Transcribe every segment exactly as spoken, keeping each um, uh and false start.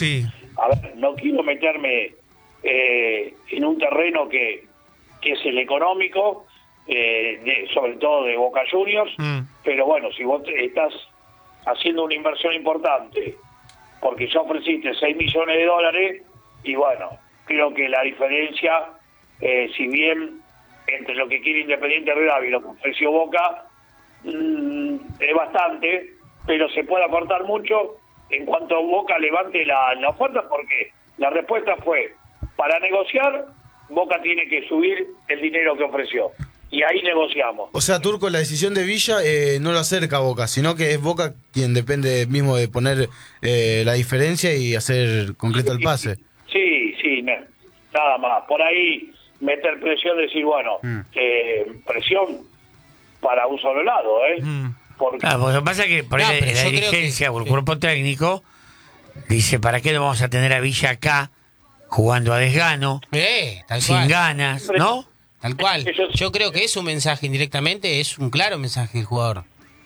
Sí. A ver, no quiero meterme eh, en un terreno que, que es el económico, eh, de, sobre todo de Boca Juniors, Mm. pero bueno, si vos te- estás haciendo una inversión importante, porque ya ofreciste seis millones de dólares, y bueno, creo que la diferencia, eh, si bien entre lo que quiere Independiente Rivadavia y lo que ofreció Boca, mmm, es bastante, pero se puede acortar mucho en cuanto Boca levante la, la oferta, porque la respuesta fue, para negociar, Boca tiene que subir el dinero que ofreció. Y ahí negociamos. O sea, Turco, la decisión de Villa eh, no lo acerca a Boca, sino que es Boca quien depende mismo de poner eh, la diferencia y hacer concreto el pase. Sí, sí, no, nada más. Por ahí meter presión, decir, bueno, Mm. eh, presión para un solo lado, ¿eh? Mm. Porque Claro, porque lo que pasa es que por No, ahí pero la yo creo dirigencia que- o el cuerpo técnico dice, ¿para qué no vamos a tener a Villa acá jugando a desgano, Eh, tal sin cual. ganas, ¿no? Tal cual. Ellos- Yo creo que es un mensaje indirectamente, es un claro mensaje del jugador.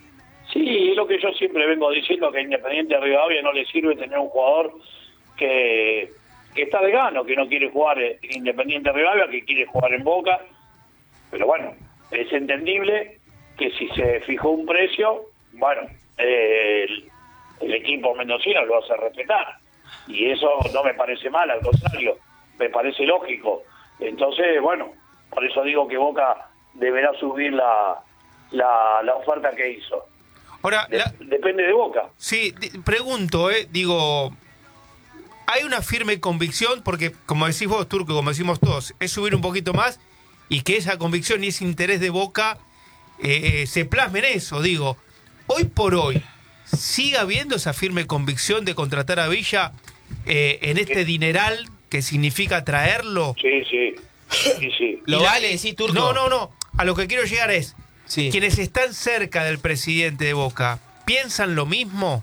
sí, es lo que yo siempre vengo diciendo, que a Independiente de Rivadavia no le sirve tener un jugador que, que está de gano, que no quiere jugar en Independiente de Rivadavia, que quiere jugar en Boca. Pero bueno, es entendible que si se fijó un precio, bueno, eh, el, el equipo mendocino lo hace respetar. Y eso no me parece mal, al contrario, me parece lógico. Entonces, bueno, por eso digo que Boca deberá subir la, la, la oferta que hizo. Ahora, De- la- depende de Boca. sí, di- pregunto, eh, digo, hay una firme convicción, porque como decís vos, Turco, como decimos todos, es subir un poquito más y que esa convicción y ese interés de Boca eh, eh, se plasme en eso, digo. Hoy por hoy, ¿sigue habiendo esa firme convicción de contratar a Villa eh, en este dineral que significa traerlo? Sí, sí, sí, sí. ¿Lo Y la- vale decir, Turco? No, no, no. A lo que quiero llegar es, Sí. quienes están cerca del presidente de Boca, ¿piensan lo mismo?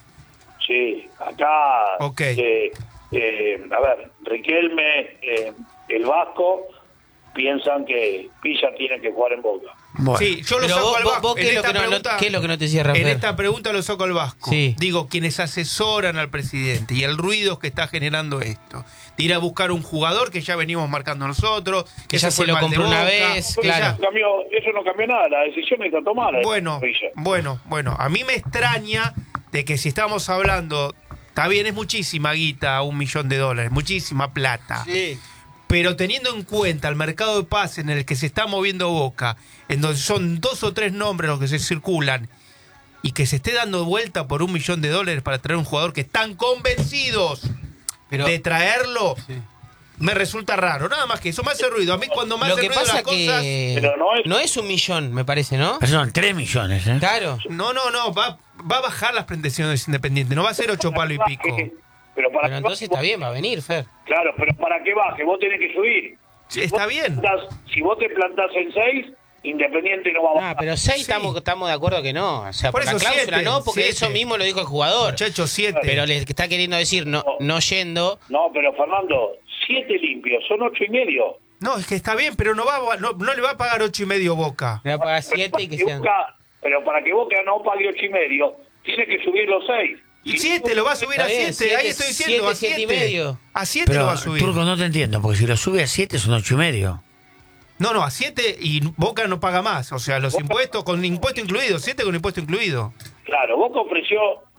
Sí, acá, Ok. eh, eh, a ver, Riquelme, eh, el Vasco, piensan que Villa tiene que jugar en Boca. Bueno. Sí, yo lo Pero saco vos- al vos- Vasco. vos, ¿qué En es lo esta que no- no- pregunta- qué es lo que no te decía En Rafael? esta pregunta lo saco al Vasco. Sí. Digo, quienes asesoran al presidente y el ruido que está generando esto. De ir a buscar un jugador que ya venimos marcando nosotros. Que ya ese se fue lo mal de compró una Boca, vez, que Eso, claro. no cambió, eso no cambió nada, la decisión está tomada. Bueno, Villa. bueno, bueno. A mí me extraña de que si estamos hablando, está bien, es muchísima guita, un millón de dólares, muchísima plata. Sí. Pero teniendo en cuenta el mercado de pase en el que se está moviendo Boca, en donde son dos o tres nombres los que se circulan, y que se esté dando vuelta por un millón de dólares para traer un jugador que están convencidos Pero de traerlo, Sí. me resulta raro. Nada más que eso me hace ruido. A mí cuando me lo hace que ruido pasa las cosas... que Pero no es- no es un millón, me parece, ¿no? Pero son tres millones, ¿eh? Claro. No, no, no, va, va a bajar las pretensiones independientes, no va a ser ocho palos y pico. Pero para Pero que entonces baje, está bien, va a venir, Fer. Claro, pero para que baje, vos tenés que subir. Sí, está Vos bien. plantás- si vos te plantás en seis, Independiente no va a bajar. Ah, pero seis Sí. estamos, estamos de acuerdo que no. O sea, Por por, la eso cláusula siete, no, porque siete. eso mismo lo dijo el jugador. Muchachos, siete. Pero le está queriendo decir, no, no yendo. No, pero Fernando, siete limpios, son ocho y medio. No, es que está bien, pero no, va, no, no le va a pagar ocho y medio Boca. Le va a pagar siete y que Que sean. Boca- pero para que Boca no pague ocho y medio, tiene que subir los seis. Y siete lo va a subir Está a bien, siete, ahí siete, estoy diciendo, a siete, siete. siete y medio. A siete lo Pero, va a subir. Turco, no te entiendo, porque si lo sube a siete son ocho y medio. No, no, a siete y Boca no paga más. O sea, los impuestos, con impuesto incluido, siete con impuesto incluido. Claro, Boca ofreció,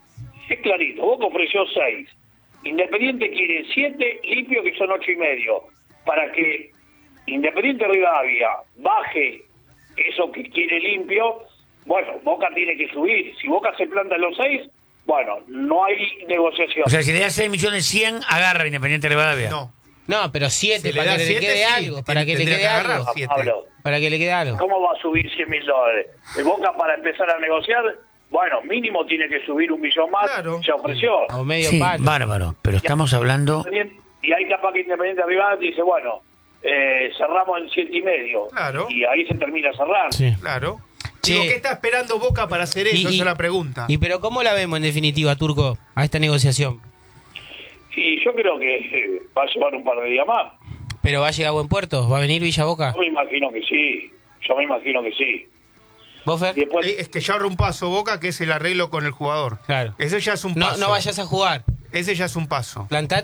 es clarito, Boca ofreció seis. Independiente quiere siete limpios, que son ocho y medio. Para que Independiente Rivadavia baje eso que quiere limpio, bueno, Boca tiene que subir. Si Boca se planta en los seis, bueno, no hay negociación. O sea, si le da seis millones cien, agarra Independiente Rivadavia. No. No, pero siete, Si le para da que le siete, quede sí, algo. Para que le tendría quede que agarrar algo. siete. Pablo, Para que le quede algo. ¿cómo va a subir cien mil dólares? El Boca para empezar a negociar, bueno, mínimo tiene que subir un millón más, Claro. se ofreció. O medio Sí, palo. bárbaro, pero estamos hablando... Y ahí capaz que Independiente Rivadavia dice, bueno, eh, cerramos en siete y medio. Claro. Y ahí se termina cerrando. Sí. Claro. Sí. Digo, ¿qué está esperando Boca para hacer eso? Y- Esa y- es la pregunta. Y pero ¿cómo la vemos en definitiva, Turco, a esta negociación? Y yo creo que eh, va a llevar un par de días más. ¿Pero va a llegar a buen puerto? ¿Va a venir Villa Boca? Yo me imagino que sí. Yo me imagino que sí. ¿Vos, Fer? Y después, Eh, Es que ya abre un paso Boca, que es el arreglo con el jugador. Claro. Ese ya es un No, paso. no vayas a jugar. Ese ya es un paso. Plantate